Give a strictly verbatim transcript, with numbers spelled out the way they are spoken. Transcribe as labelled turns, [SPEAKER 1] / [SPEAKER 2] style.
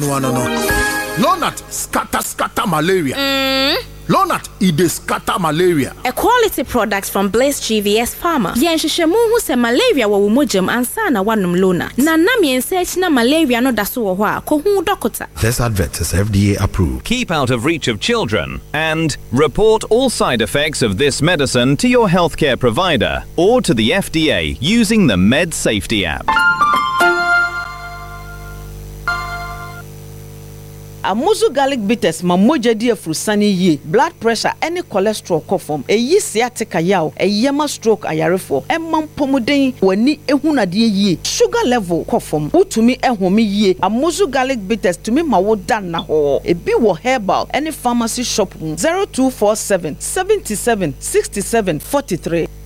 [SPEAKER 1] no no no. Lonat scatter scatter malaria.
[SPEAKER 2] Mm.
[SPEAKER 1] Lonat ide scatter malaria.
[SPEAKER 2] A quality product from Blaze G V S Pharma. Yen hwehwemu hu se malaria wo mojam ansa na wanum Lonat. Na nam yen search na malaria no da so wo ho a ko hu doctor.
[SPEAKER 3] This advert is F D A approved.
[SPEAKER 4] Keep out of reach of children and report all side effects of this medicine to your healthcare provider or to the F D A using the Med Safety app.
[SPEAKER 5] Amuzu garlic bitters ma moja di afrusani ye blood pressure any cholesterol kofom eyi sciatica yaw eyema stroke ayarefo emam pomuden wani ehunade ye sugar level kofom utumi ehome ye Amuzu garlic bitters tumi ma wo dan na ho ebi wo herbal any pharmacy shop zero two four seven seven seven six seven four three.